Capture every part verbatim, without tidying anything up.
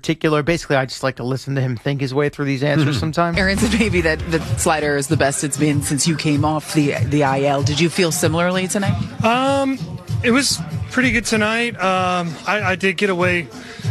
particular. Basically, I just like to listen to him think his way through these answers sometimes. Aaron said maybe that the slider is the best it's been since you came off the the I L. Did you feel similarly tonight? Um, it was pretty good tonight. Um, I, I did get away.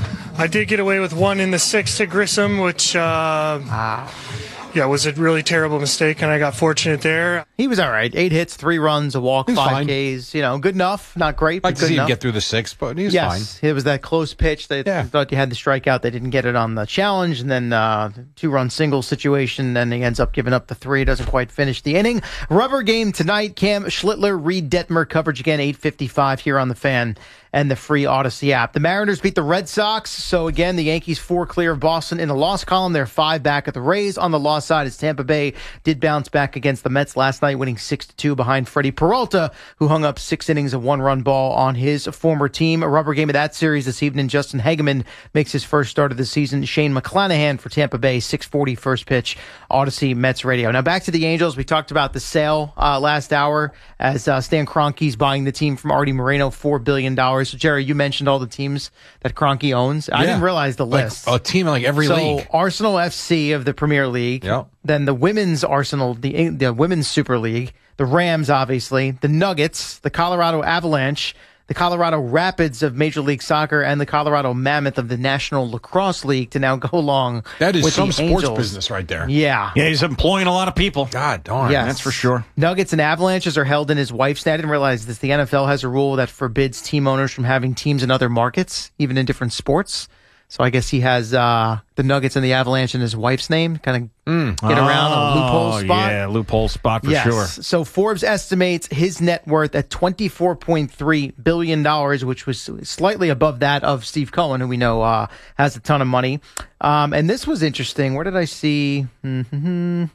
I did get away with one in the sixth to Grissom, which. Uh, wow. Yeah, it was a really terrible mistake, and I got fortunate there. He was all right. Eight hits, three runs, a walk, He's five fine. Ks. You know, good enough. Not great, I'd like but to good see him enough. get through the sixth, but he's yes, fine. It was that close pitch. They Yeah. thought you had the strikeout. They didn't get it on the challenge, and then uh, two-run single situation. Then he ends up giving up the three. Doesn't quite finish the inning. Rubber game tonight. Cam Schlittler, Reed Detmer coverage again. eight fifty-five here on the Fan and the free Odyssey app. The Mariners beat the Red Sox. So again, the Yankees four clear of Boston in the loss column. They're five back at the Rays. On the loss side is Tampa Bay. Did bounce back against the Mets last night, winning six to two behind Freddie Peralta, who hung up six innings of one-run ball on his former team. A rubber game of that series this evening. Justin Hageman makes his first start of the season. Shane McClanahan for Tampa Bay, six forty first pitch, Odyssey Mets Radio. Now back to the Angels. We talked about the sale uh, last hour as uh, Stan Kroenke's buying the team from Artie Moreno, four billion dollars. So, Jerry, you mentioned all the teams that Kroenke owns. I Yeah. didn't realize the Like list. a team in like every so, league. Arsenal F C of the Premier League. Yep. Then the women's Arsenal, the the women's Super League, the Rams, obviously, the Nuggets, the Colorado Avalanche, the Colorado Rapids of Major League Soccer, and the Colorado Mammoth of the National Lacrosse League to now go along That is with some the sports Angels. business right there. Yeah. Yeah, he's employing a lot of people. God darn. Yes. That's for sure. Nuggets and Avalanches are held in his wife's name. I didn't realize this. The N F L has a rule that forbids team owners from having teams in other markets, even in different sports. So I guess he has uh, the Nuggets and the Avalanche in his wife's name, kind of Mm. get around a loophole Oh, spot. Yeah, loophole spot for yes. sure. So Forbes estimates his net worth at twenty-four point three billion dollars, which was slightly above that of Steve Cohen, who we know uh, has a ton of money. Um, and this was interesting. Where did I see? Mm-hmm.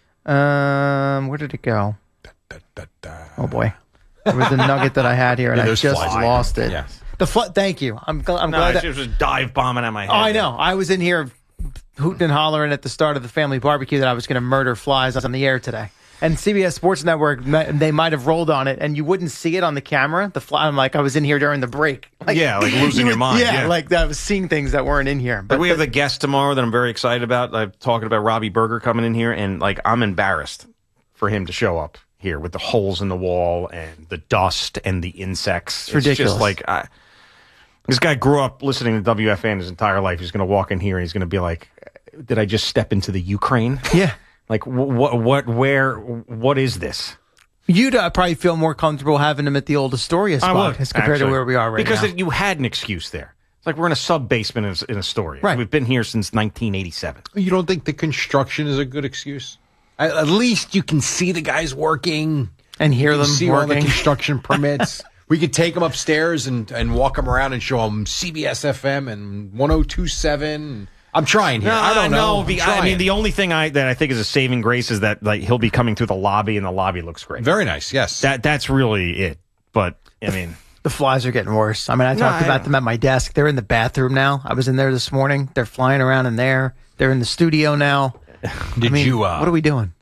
Um, where did it go? Da, da, da. Oh, boy. It was the nugget that I had here, and Yeah, I there's just flies. lost it. Yes. The fl- Thank you. I'm, gl- I'm No, glad it that... was just dive bombing at my head. Oh, I know. I was in here hooting and hollering at the start of the family barbecue that I was going to murder flies on the air today. And C B S Sports Network, they might have rolled on it, and you wouldn't see it on the camera. The fly, I'm like, I was in here during the break. Like, Yeah, like losing your mind. Yeah, Yeah. like I was seeing things that weren't in here. But we have the guest tomorrow that I'm very excited about. I'm talking about Robbie Berger coming in here, and like I'm embarrassed for him to show up here with the holes in the wall and the dust and the insects. It's ridiculous. Just like I, this guy grew up listening to W F N his entire life. He's going to walk in here and he's going to be like, "Did I just step into the Ukraine? Yeah. Like what? What? Where? What is this?" You'd uh, probably feel more comfortable having him at the old Astoria spot I would, as compared actually. to where we are right because now. Because you had an excuse there. It's like we're in a sub basement in, in Astoria. Right. We've been here since nineteen eighty-seven. You don't think the construction is a good excuse? At, at least you can see the guys working and hear you them see all the working. construction permits. We could take them upstairs and, and walk them around and show them C B S F M and one oh two point seven. I'm trying here. No, I don't know. I'm The, I trying. mean, the only thing I that I think is a saving grace is that like he'll be coming through the lobby, and the lobby looks great. Very nice. Yes. That that's really it. But I mean, The flies are getting worse. I mean, I talked No, I about know. them at my desk. They're in the bathroom now. I was in there this morning. They're flying around in there. They're in the studio now. Did I mean, you uh, what are we doing?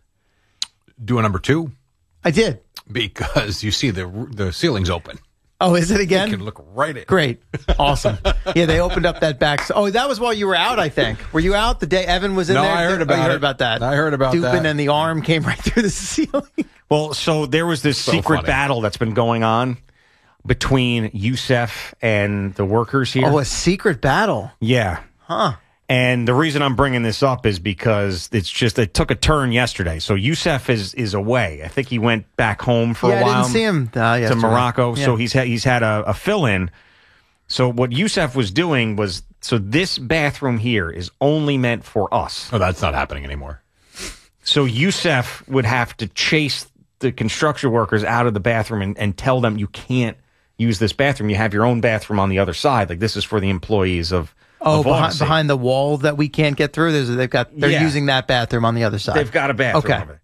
do a number two? I did. Because you see the the ceiling's open. Oh, is it again? You can look right at Great. Awesome. Yeah, they opened up that back. So, oh, that was while you were out, I think. Were you out the day Evan was in No, there? I heard Oh, about you heard it. about that. I heard about Dupin that. and the arm came right through the ceiling. well, so there was this So secret funny. battle that's been going on between Youssef and the workers here. Oh, a secret battle. Yeah. Huh. And the reason I'm bringing this up is because it's just it took a turn yesterday. So Youssef is is away. I think he went back home for yeah, a while. I didn't see him uh, to yesterday. Morocco. Yeah. So he's had he's had a, a fill in. So what Youssef was doing was so this bathroom here is only meant for us. Oh, that's not happening anymore. So Youssef would have to chase the construction workers out of the bathroom and, and tell them you can't use this bathroom. You have your own bathroom on the other side. Like this is for the employees of. Oh, of behind, Odyssey. behind the wall that we can't get through. There's they've got they're Yeah. using that bathroom on the other side. They've got a bathroom Okay. of it.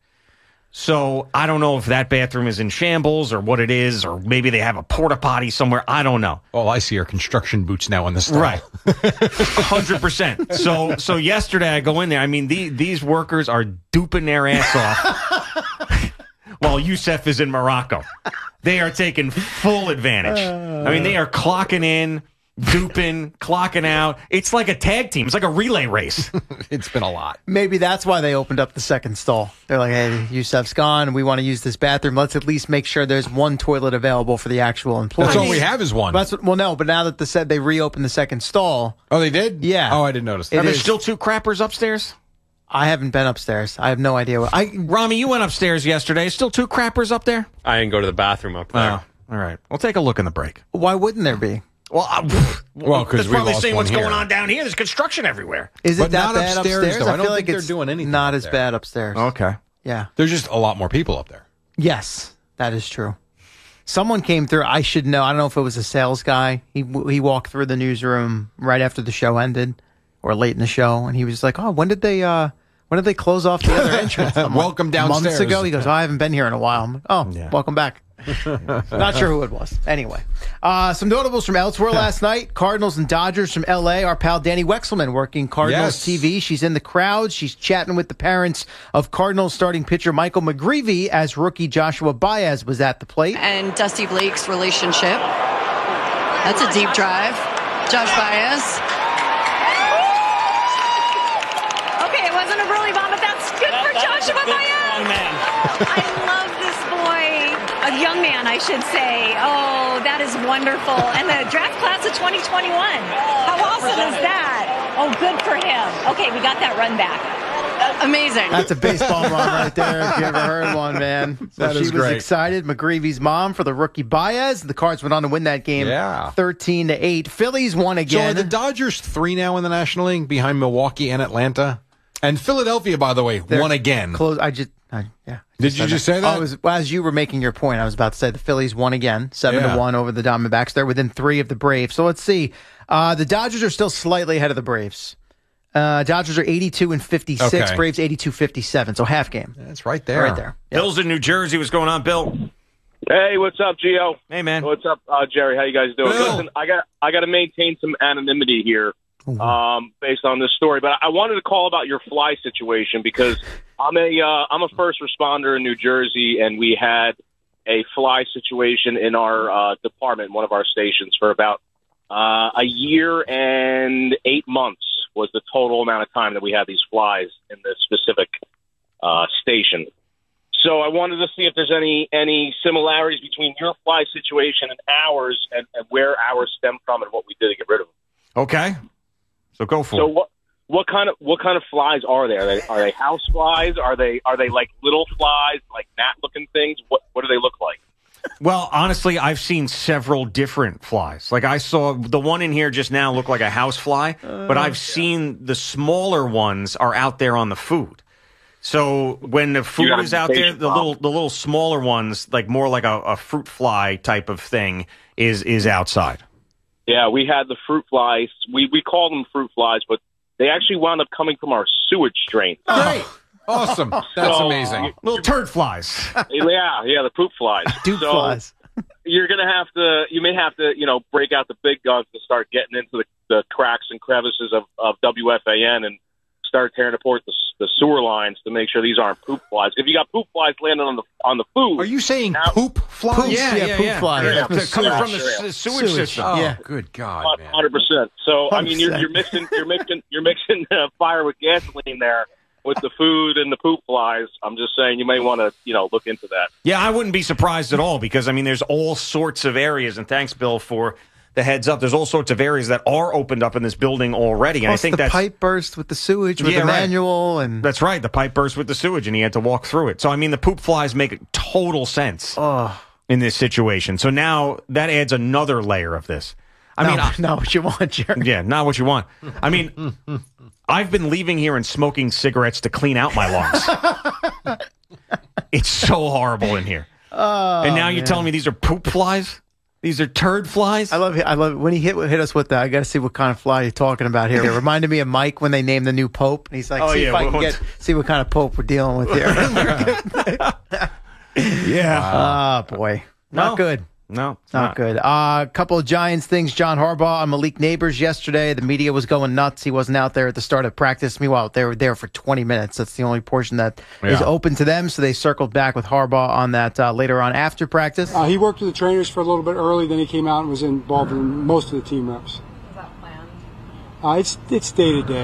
So I don't know if that bathroom is in shambles or what it is, or maybe they have a porta potty somewhere. I don't know. All I see are construction boots now in the stall. Right, hundred percent. So so yesterday I go in there. I mean the, these workers are duping their ass off while Youssef is in Morocco. They are taking full advantage. I mean they are clocking in. duping, clocking out. It's like a tag team. It's like a relay race. It's been a lot. Maybe that's why they opened up the second stall. They're like, hey, Yusef's gone. We want to use this bathroom. Let's at least make sure there's one toilet available for the actual employees. That's all we have is one. That's what, well, no, but now that they said they reopened the second stall. Oh, they did? Yeah. Oh, I didn't notice It that. Are there is- still two crappers upstairs? I haven't been upstairs. I have no idea. What, I Rami, you went upstairs yesterday. Still two crappers up there? I didn't go to the bathroom up there. Oh, all right. We'll take a look in the break. Why wouldn't there be? Well, uh, Well, 'cause that's we probably lost saying one what's here. going on down here. There's construction everywhere. Is But it that not bad upstairs, upstairs? though. I I don't feel like think they're it's doing anything not up as there. bad upstairs. Okay. Yeah. There's just a lot more people up there. Yes, that is true. Someone came through. I should know. I don't know if it was a sales guy. He he walked through the newsroom right after the show ended, or late in the show, and he was like, "Oh, when did they? Uh, when did they close off the other entrance? I'm like, Welcome downstairs. Months ago." He goes, oh, "I haven't been here in a while." I'm like, "Oh, Yeah. welcome back." Not sure who it was. Anyway, uh, some notables from elsewhere last night. Cardinals and Dodgers from L A. Our pal Danny Wexelman working Cardinals Yes. T V. She's in the crowd. She's chatting with the parents of Cardinals starting pitcher Michael McGreevy as rookie Joshua Baez was at the plate. And Dusty Blake's relationship. That's a deep drive. Josh Baez. Okay, it wasn't a really bomb, but that's good for Joshua Baez. I love this boy, a young man, I should say. Oh, that is wonderful. And the draft class of twenty twenty-one. How awesome is that? Oh, good for him. Okay, we got that run back. Amazing. That's a baseball mom right there, if you ever heard one, man. So That she is was great. excited. McGreevy's mom for the rookie Baez. The Cards went on to win that game Yeah. thirteen to eight. Phillies won So are again. the Dodgers three now in the National League behind Milwaukee and Atlanta? And Philadelphia, by the way, They're won again. Close. I just, I, yeah. I Did you said just say that? I was, well, as you were making your point, I was about to say the Phillies won again, seven Yeah. to one over the Diamondbacks. They're within three of the Braves. So let's see. Uh, the Dodgers are still slightly ahead of the Braves. Uh, Dodgers are eighty-two and fifty-six. Okay. Braves eighty-two fifty-seven. So half game. That's right there. Right there. Yep. Bill's in New Jersey. What's going on, Bill? Hey, what's up, Gio? Hey, man. What's up, uh, Jerry? How you guys doing? Bill. Listen, I got I got to maintain some anonymity here, um, based on this story. But I wanted to call about your fly situation because I'm a uh, I'm a first responder in New Jersey, and we had a fly situation in our uh, department, one of our stations, for about uh, a year and eight months was the total amount of time that we had these flies in this specific uh, station. So I wanted to see if there's any any similarities between your fly situation and ours, and, and where ours stem from, and what we did to get rid of them. Okay. So go for So it. what what kind of what kind of flies are there? Are they, are they house flies? Are they are they like little flies, like gnat looking things? What what do they look like? Well, honestly, I've seen several different flies. Like I saw the one in here just now look like a house fly, but I've seen the smaller ones are out there on the food. So when the food got a is out there, mutation the problem. little the little smaller ones, like more like a, a fruit fly type of thing, is is outside. Yeah, we had the fruit flies. We we call them fruit flies, but they actually wound up coming from our sewage drain. Great. Awesome. That's So, amazing. Little turd flies. Yeah, yeah, the poop flies. Dupe So, flies. You're gonna have to. You may have to, you know, break out the big guns and start getting into the, the cracks and crevices of, of W F A N and start tearing apart the, the sewer lines to make sure these aren't poop flies. If you got poop flies landing on the on the food, Are you saying Now- poop flies? Poop, yeah, poop flies. Yeah, From they're coming sewage. from the s- sewage, Sewage. system. Oh, Yeah. good God, man. hundred percent. So I mean, you're, one hundred percent. you're mixing, you're mixing, you're mixing uh, fire with gasoline there with the food and the poop flies. I'm just saying, you may want to, you know, look into that. Yeah, I wouldn't be surprised at all because, I mean, there's all sorts of areas, and thanks, Bill, for the heads up. There's all sorts of areas that are opened up in this building already, and Plus I think the that's pipe burst with the sewage with Yeah, the right. manual and that's right. The pipe burst with the sewage, and he had to walk through it. So, I mean, the poop flies make total sense oh, in this situation. So now that adds another layer of this. I no, mean, I- not what you want, Jerry. yeah, not what you want. I mean, I've been leaving here and smoking cigarettes to clean out my lungs. It's so horrible in here. Oh, and now you're man. telling me these are poop flies? These are turd flies? I love it. I love it. When he hit hit us with that. I got to see what kind of fly you're talking about here. It reminded me of Mike when they named the new pope. And he's like, Oh, see yeah, if I can what- get see what kind of pope we're dealing with here. Yeah. Ah, boy, not No. good. No, it's Not good. Uh, a couple of Giants things. John Harbaugh on Malik Neighbors yesterday. The media was going nuts. He wasn't out there at the start of practice. Meanwhile, they were there for twenty minutes. That's the only portion that is Yeah. open to them. So they circled back with Harbaugh on that uh, later on after practice. Uh, he worked with the trainers for a little bit early, then he came out and was involved in most of the team reps. Uh, it's it's day to day.